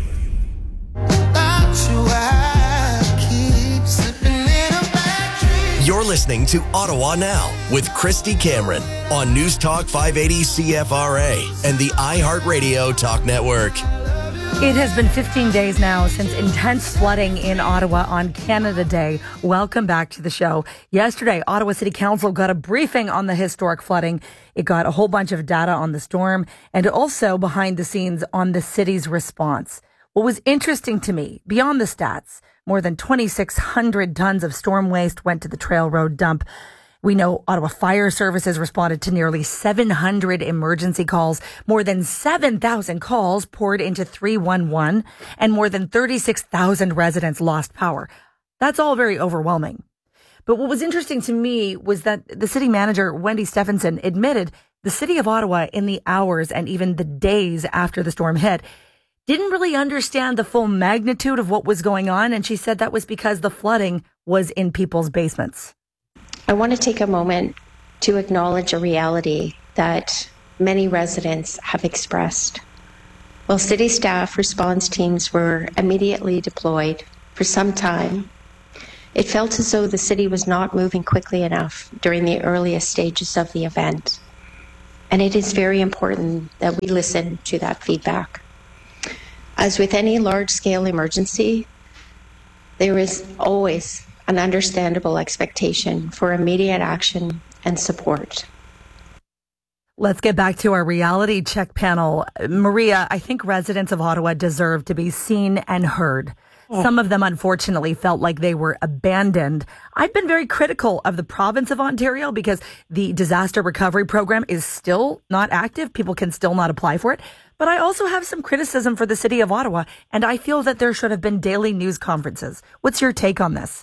You're listening to Ottawa Now with Christy Cameron on News Talk five eighty C F R A and the iHeartRadio Talk Network. It has been fifteen days now since intense flooding in Ottawa on Canada Day. Welcome back to the show. Yesterday, Ottawa City Council got a briefing on the historic flooding. It got a whole bunch of data on the storm and also behind the scenes on the city's response. What was interesting to me, beyond the stats, more than twenty-six hundred tons of storm waste went to the Trail Road dump. We know Ottawa Fire Services responded to nearly seven hundred emergency calls. More than seven thousand calls poured into three one one, and more than thirty-six thousand residents lost power. That's all very overwhelming. But what was interesting to me was that the city manager, Wendy Stephenson, admitted the city of Ottawa in the hours and even the days after the storm hit didn't really understand the full magnitude of what was going on. And she said that was because the flooding was in people's basements. I want to take a moment to acknowledge a reality that many residents have expressed. While city staff response teams were immediately deployed for some time, it felt as though the city was not moving quickly enough during the earliest stages of the event. And it is very important that we listen to that feedback. As with any large-scale emergency, there is always an understandable expectation for immediate action and support. Let's get back to our reality check panel. Maria, I think residents of Ottawa deserve to be seen and heard. Oh. Some of them, unfortunately, felt like they were abandoned. I've been very critical of the province of Ontario because the disaster recovery program is still not active. People can still not apply for it. But I also have some criticism for the city of Ottawa, and I feel that there should have been daily news conferences. What's your take on this?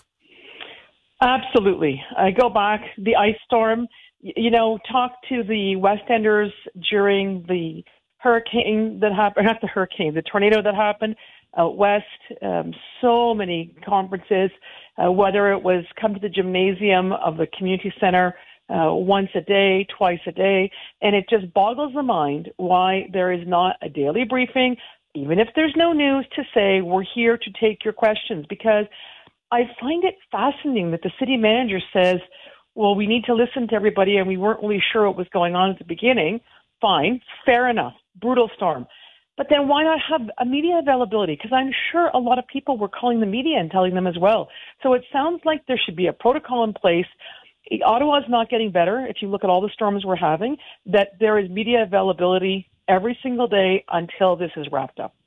Absolutely. I go back, the ice storm, you know, talk to the West Enders during the hurricane that happened, not the hurricane, the tornado that happened out west. Um, so many conferences, uh, whether it was come to the gymnasium of the community center uh, once a day, twice a day, and it just boggles the mind why there is not a daily briefing, even if there's no news, to say we're here to take your questions. Because I find it fascinating that the city manager says, well, we need to listen to everybody and we weren't really sure what was going on at the beginning. Fine, fair enough, brutal storm. But then why not have a media availability? Because I'm sure a lot of people were calling the media and telling them as well. So it sounds like there should be a protocol in place. Ottawa is not getting better. If you look at all the storms we're having, that there is media availability every single day until this is wrapped up.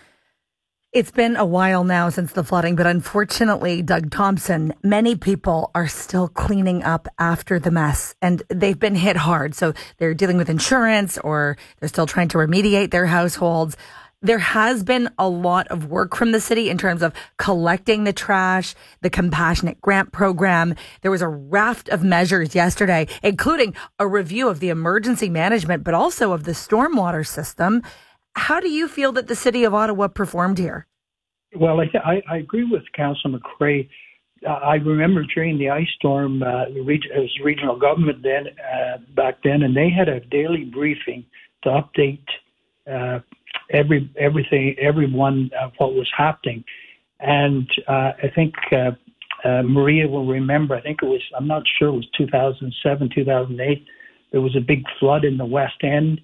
It's been a while now since the flooding, but unfortunately, Doug Thompson, many people are still cleaning up after the mess, and they've been hit hard. So they're dealing with insurance, or they're still trying to remediate their households. There has been a lot of work from the city in terms of collecting the trash, the compassionate grant program. There was a raft of measures yesterday, including a review of the emergency management, but also of the stormwater system. How do you feel that the city of Ottawa performed here? Well, I, I agree with Councillor McCrae. Uh, I remember during the ice storm, uh, it was regional government then, uh, back then, and they had a daily briefing to update uh, every everything, everyone of what was happening. And uh, I think uh, uh, Maria will remember. I think it was. I'm not sure. It was two thousand seven, two thousand eight. There was a big flood in the West End.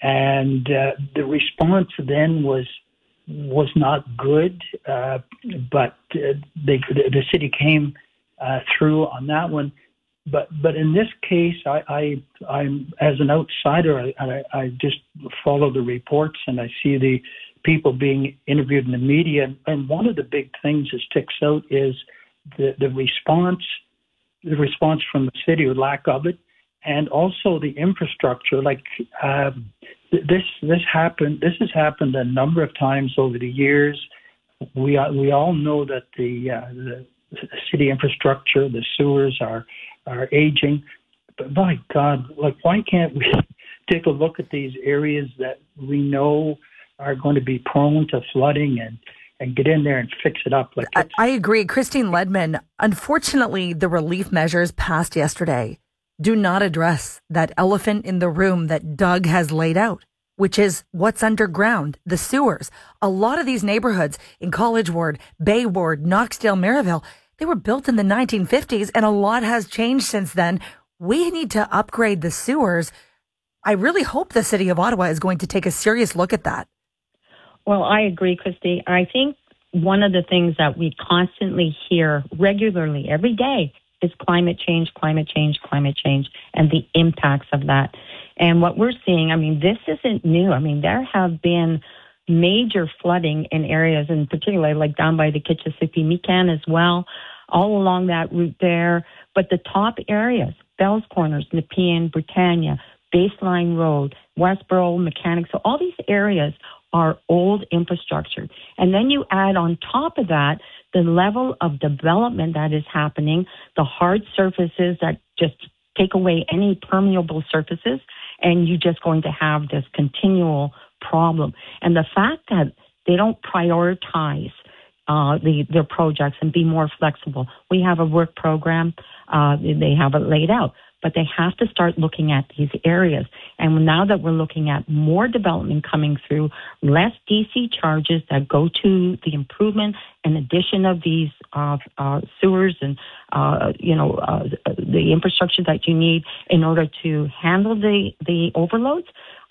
And uh, the response then was was not good, uh, but uh, they, the city came uh, through on that one. But but in this case, I, I I'm as an outsider, I, I, I just follow the reports and I see the people being interviewed in the media. And, and one of the big things that sticks out is the the response, the response from the city, or lack of it. And also the infrastructure, like um, this, this happened. This has happened a number of times over the years. We uh, we all know that the, uh, the city infrastructure, the sewers are are aging. But my God, like why can't we take a look at these areas that we know are going to be prone to flooding and and get in there and fix it up? Like I, I agree, Christine Ledman. Unfortunately, the relief measures passed yesterday do not address that elephant in the room that Doug has laid out, which is what's underground, the sewers. A lot of these neighborhoods in College Ward, Bay Ward, Knoxdale, Maryville, they were built in the nineteen fifties, and a lot has changed since then. We need to upgrade the sewers. I really hope the city of Ottawa is going to take a serious look at that. Well, I agree, Christy. I think one of the things that we constantly hear regularly every day is climate change, climate change, climate change, and the impacts of that. And what we're seeing, I mean, this isn't new. I mean, there have been major flooding in areas, in particular, like down by the Kitchissippi-Mikan as well, all along that route there. But the top areas, Bell's Corners, Nepean, Britannia, Baseline Road, Westboro, Mechanic, so all these areas our old infrastructure. And then you add on top of that the level of development that is happening, the hard surfaces that just take away any permeable surfaces, and you're just going to have this continual problem. And the fact that they don't prioritize uh, the, their projects and be more flexible. We have a work program. Uh, they have it laid out. But they have to start looking at these areas. And now that we're looking at more development coming through, less D C charges that go to the improvement and addition of these uh, uh, sewers and, uh, you know, uh, the infrastructure that you need in order to handle the, the overloads,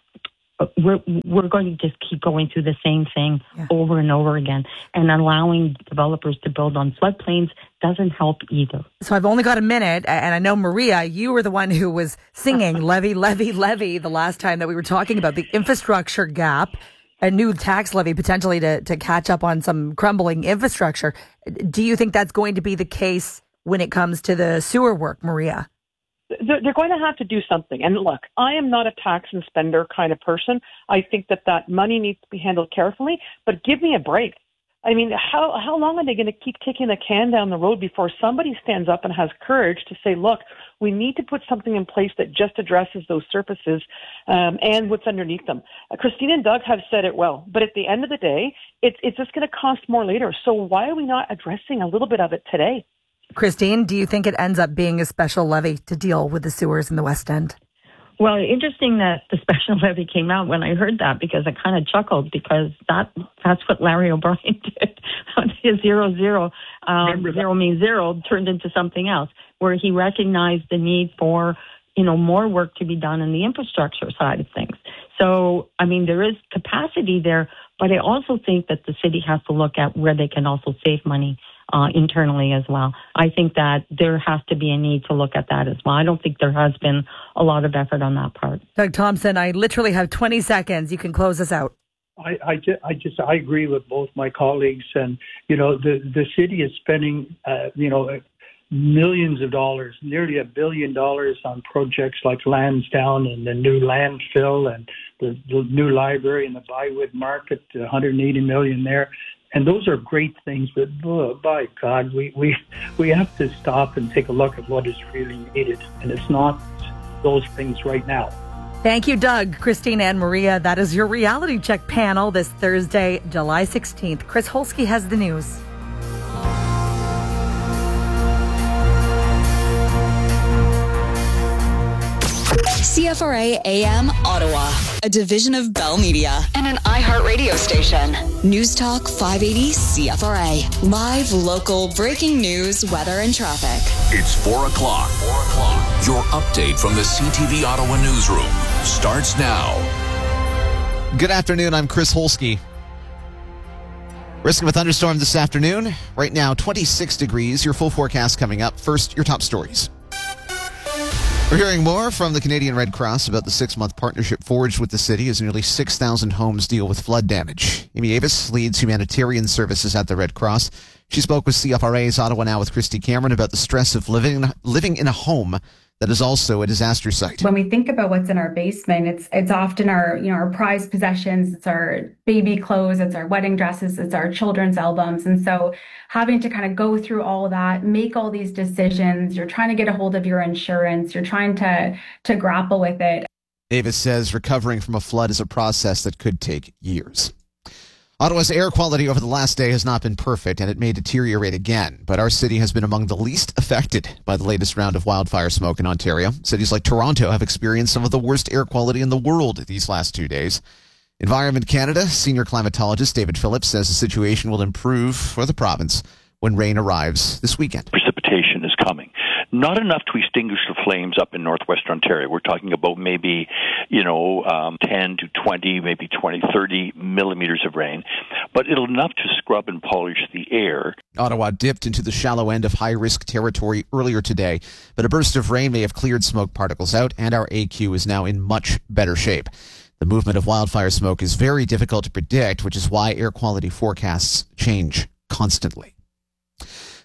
we're we're going to just keep going through the same thing yeah. over and over again. And allowing developers to build on floodplains doesn't help either. So I've only got a minute, and I know, Maria, you were the one who was singing levy, levy, levy the last time that we were talking about the infrastructure gap, a new tax levy potentially to, to catch up on some crumbling infrastructure. Do you think that's going to be the case when it comes to the sewer work, Maria? They're going to have to do something. And look, I am not a tax and spender kind of person. I think that that money needs to be handled carefully, but give me a break. I mean, how how long are they going to keep kicking the can down the road before somebody stands up and has courage to say, look, we need to put something in place that just addresses those surfaces um, and what's underneath them. Uh, Christine and Doug have said it well, but at the end of the day, it's, it's just going to cost more later. So why are we not addressing a little bit of it today? Christine, do you think it ends up being a special levy to deal with the sewers in the West End? Well, interesting that the special levy came out when I heard that, because I kind of chuckled, because that that's what Larry O'Brien did. His zero, zero, um, zero means zero turned into something else, where he recognized the need for, you know, more work to be done in the infrastructure side of things. So, I mean, there is capacity there, but I also think that the city has to look at where they can also save money Uh, internally as well. I think that there has to be a need to look at that as well. I don't think there has been a lot of effort on that part. Doug Thompson, I literally have twenty seconds. You can close us out. I, I, just, I just I agree with both my colleagues, and you know the the city is spending uh, you know millions of dollars, nearly a billion dollars on projects like Lansdowne and the new landfill and the, the new library and the Bywood Market, one hundred eighty million there. And those are great things, but oh, by God, we, we we have to stop and take a look at what is really needed. And it's not those things right now. Thank you, Doug, Christine, and Maria. That is your Reality Check panel this Thursday, July sixteenth. Chris Holsky has the news. C F R A A M Ottawa, a division of Bell Media and an iHeart radio station. News Talk five eighty C F R A. Live, local, breaking news, weather, and traffic. It's four o'clock. Four o'clock. Your update from the C T V Ottawa newsroom starts now. Good afternoon. I'm Chris Holsky. Risk of a thunderstorm this afternoon. Right now, twenty-six degrees. Your full forecast coming up. First, your top stories. We're hearing more from the Canadian Red Cross about the six-month partnership forged with the city as nearly six thousand homes deal with flood damage. Amy Avis leads humanitarian services at the Red Cross. She spoke with C F R A's Ottawa Now with Christy Cameron about the stress of living living in a home that is also a disaster site. When we think about what's in our basement, it's it's often our, you know, our prized possessions, it's our baby clothes, it's our wedding dresses, it's our children's albums. And so having to kind of go through all of that, make all these decisions, you're trying to get a hold of your insurance, you're trying to to grapple with it. Davis says recovering from a flood is a process that could take years. Ottawa's air quality over the last day has not been perfect, and it may deteriorate again. But our city has been among the least affected by the latest round of wildfire smoke in Ontario. Cities like Toronto have experienced some of the worst air quality in the world these last two days. Environment Canada senior climatologist David Phillips says the situation will improve for the province when rain arrives this weekend. Precipitation is coming. Not enough to extinguish the flames up in northwestern Ontario. We're talking about maybe, you know, um, ten to twenty, maybe twenty, thirty millimeters of rain. But it'll enough to scrub and polish the air. Ottawa dipped into the shallow end of high-risk territory earlier today, but a burst of rain may have cleared smoke particles out, and our A Q is now in much better shape. The movement of wildfire smoke is very difficult to predict, which is why air quality forecasts change constantly.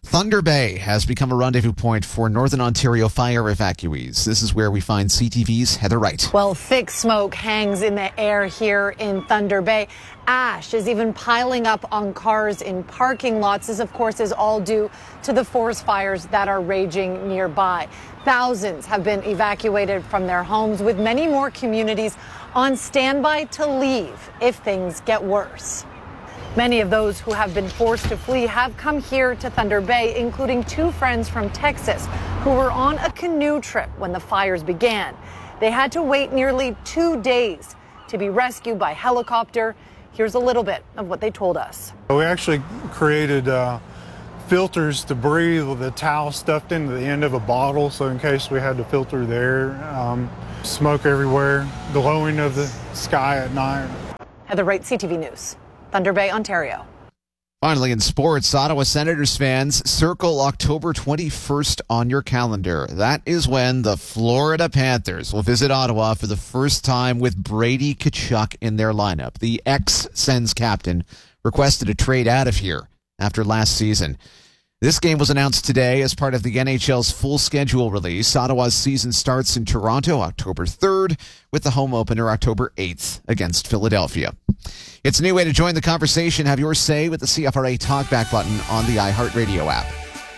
Thunder Bay has become a rendezvous point for Northern Ontario fire evacuees. This is where we find C T V's Heather Wright. Well, thick smoke hangs in the air here in Thunder Bay. Ash is even piling up on cars in parking lots. This, of course, is all due to the forest fires that are raging nearby. Thousands have been evacuated from their homes, with many more communities on standby to leave if things get worse. Many of those who have been forced to flee have come here to Thunder Bay, including two friends from Texas who were on a canoe trip when the fires began. They had to wait nearly two days to be rescued by helicopter. Here's a little bit of what they told us. We actually created uh, filters to breathe with a towel stuffed into the end of a bottle, so in case we had to filter there. Um, smoke everywhere, glowing of the sky at night. Heather Wright, C T V News. Thunder Bay, Ontario. Finally, in sports, Ottawa Senators fans, circle October twenty-first on your calendar. That is when the Florida Panthers will visit Ottawa for the first time with Brady Tkachuk in their lineup. The ex-Sens captain requested a trade out of here after last season. This game was announced today as part of the N H L's full schedule release. Ottawa's season starts in Toronto October third, with the home opener October eighth against Philadelphia. It's a new way to join the conversation. Have your say with the C F R A Talkback button on the iHeartRadio app.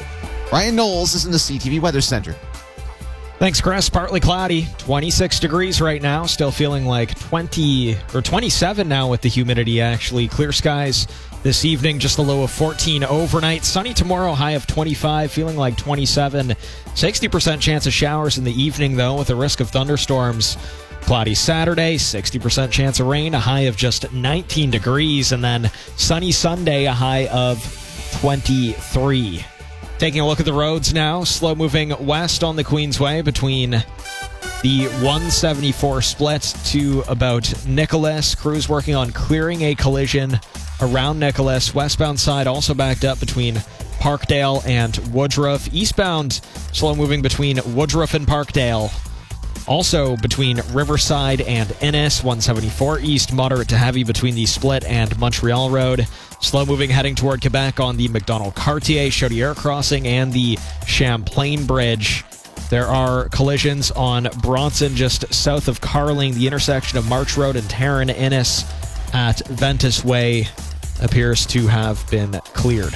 Ryan Knowles is in the C T V Weather Center. Thanks, Chris. Partly cloudy, twenty-six degrees right now. Still feeling like twenty or twenty-seven now with the humidity, actually. Clear skies this evening, just a low of fourteen overnight. Sunny tomorrow, high of twenty-five, feeling like twenty-seven. sixty percent chance of showers in the evening, though, with a risk of thunderstorms. Cloudy Saturday, sixty percent chance of rain, a high of just nineteen degrees. And then sunny Sunday, a high of twenty-three. Taking a look at the roads now, slow moving west on the Queensway between the one seventy-four split to about Nicholas. Crews working on clearing a collision around Nicholas. Westbound side also backed up between Parkdale and Woodruff. Eastbound, slow moving between Woodruff and Parkdale. Also between Riverside and Innis. one seventy-four east, moderate to heavy between the Split and Montreal Road. Slow moving heading toward Quebec on the McDonald-Cartier, Chaudière crossing, and the Champlain Bridge. There are collisions on Bronson just south of Carling. The intersection of March Road and Tarrant Innis at Ventus Way appears to have been cleared.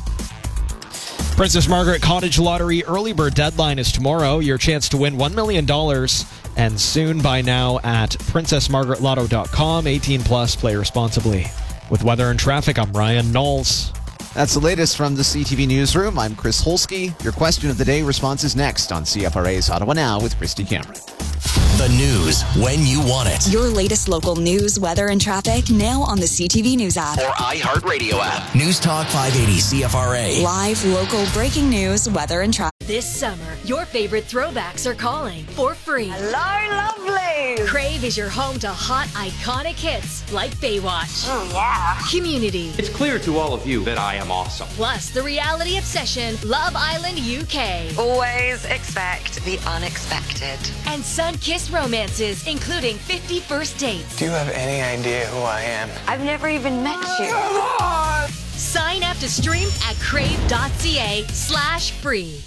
Princess Margaret Cottage Lottery early bird deadline is tomorrow. Your chance to win one million dollars and soon by now at princess margaret lotto dot com. eighteen plus, play responsibly. With weather and traffic, I'm Ryan Knowles. That's the latest from the C T V Newsroom. I'm Chris Holsky. Your question of the day response is next on C F R A's Ottawa Now with Christy Cameron. The news when you want it. Your latest local news, weather, and traffic now on the C T V News app. Or iHeartRadio app. News Talk five eighty C F R A. Live, local, breaking news, weather, and traffic. This summer, your favorite throwbacks are calling for free. Hello, lovely. Crave is your home to hot, iconic hits like Baywatch. Oh, yeah. Community. It's clear to all of you that I am awesome. Plus, the reality obsession, Love Island U K. Always expect the unexpected. And sun-kissed romances, including fifty first dates. Do you have any idea who I am? I've never even met you. Come on! Sign up to stream at crave.ca slash free.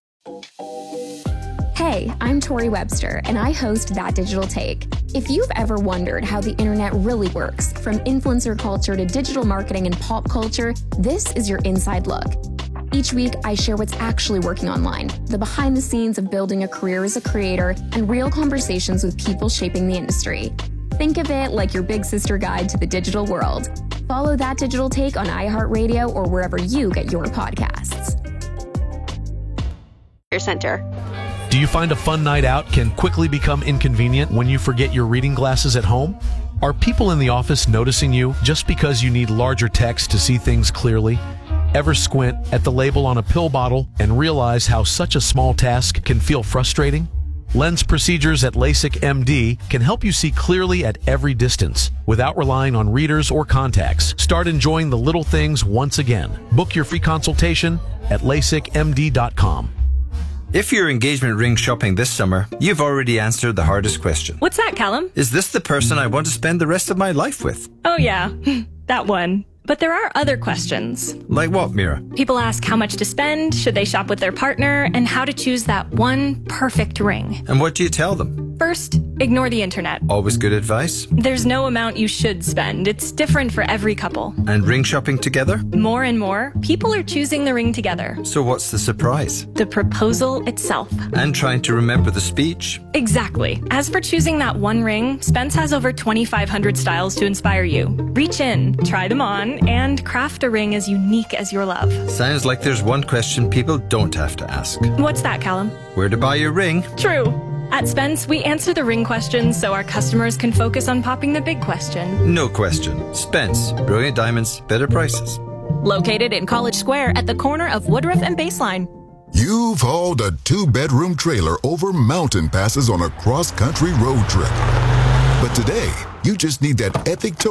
Hey, I'm Tori Webster, and I host That Digital Take. If you've ever wondered how the internet really works, from influencer culture to digital marketing and pop culture, this is your inside look. Each week, I share what's actually working online, the behind the scenes of building a career as a creator, and real conversations with people shaping the industry. Think of it like your big sister guide to the digital world. Follow That Digital Take on iHeartRadio or wherever you get your podcasts. Your center. Do you find a fun night out can quickly become inconvenient when you forget your reading glasses at home? Are people in the office noticing you just because you need larger text to see things clearly? Ever squint at the label on a pill bottle and realize how such a small task can feel frustrating? Lens procedures at LASIK M D can help you see clearly at every distance without relying on readers or contacts. Start enjoying the little things once again. Book your free consultation at lasik m d dot com. If you're engagement ring shopping this summer, you've already answered the hardest question. What's that, Callum? Is this the person I want to spend the rest of my life with? Oh, yeah. That one. But there are other questions. Like what, Mira? People ask how much to spend, should they shop with their partner, and how to choose that one perfect ring. And what do you tell them? First, ignore the internet. Always good advice. There's no amount you should spend. It's different for every couple. And ring shopping together? More and more, people are choosing the ring together. So what's the surprise? The proposal itself. And trying to remember the speech? Exactly. As for choosing that one ring, Spence has over twenty-five hundred styles to inspire you. Reach in, try them on, and craft a ring as unique as your love. Sounds like there's one question people don't have to ask. What's that, Callum? Where to buy your ring? True. At Spence, we answer the ring questions so our customers can focus on popping the big question. No question. Spence. Brilliant diamonds, better prices. Located in College Square at the corner of Woodruff and Baseline. You've hauled a two-bedroom trailer over mountain passes on a cross-country road trip. But today, you just need that epic tow